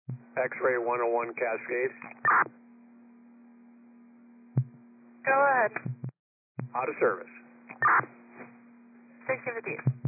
X-ray 101 Cascade. Go ahead. Out of service. 6 in the deep.